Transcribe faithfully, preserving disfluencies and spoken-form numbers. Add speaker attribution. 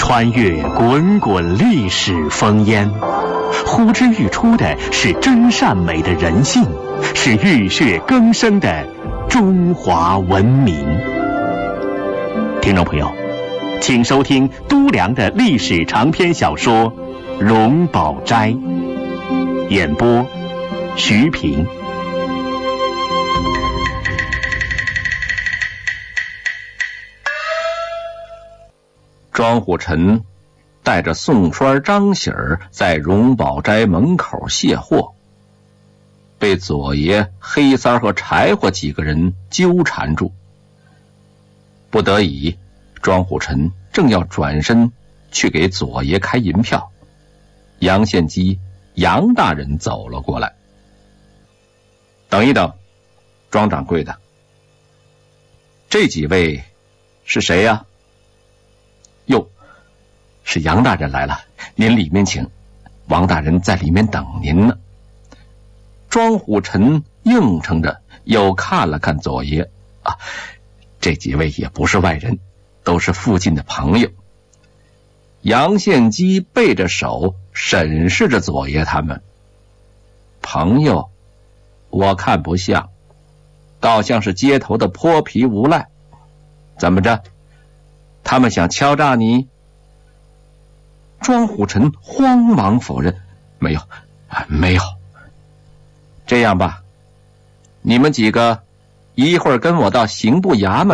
Speaker 1: 穿越滚滚历史烽烟，呼之欲出的是真善美的人性，是浴血更生的中华文明。听众朋友，请收听都良的历史长篇小说《荣宝斋》，演播徐平。
Speaker 2: 庄虎臣带着宋栓、张喜儿在荣宝斋门口卸货，被左爷、黑三儿和柴火几个人纠缠住。不得已，庄虎臣正要转身去给左爷开银票，杨献基、杨大人走了过来。等一等，庄掌柜的，这几位是谁呀？哟，是杨大人来了，您里面请，王大人在里面等您呢。庄虎臣应承着，又看了看左爷，啊，这几位也不是外人，都是附近的朋友。杨献基背着手审视着左爷他们，朋友我看不像，倒像是街头的泼皮无赖。怎么着，他们想敲诈你？庄虎臣慌忙否认，没有，没有。这样吧，你们几个一会儿跟我到刑部衙门